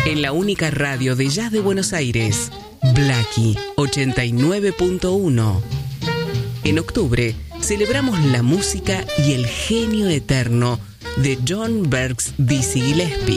En la única radio de jazz de Buenos Aires, Blackie 89.1. En octubre celebramos la música y el genio eterno de John Berks Dizzy Gillespie.